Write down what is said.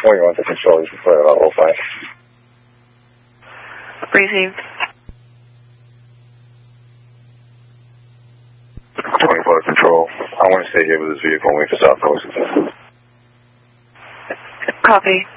21 to control, you can play about 05. Received. 24 to control. I want to stay here with this vehicle and wait for South Coast. Copy.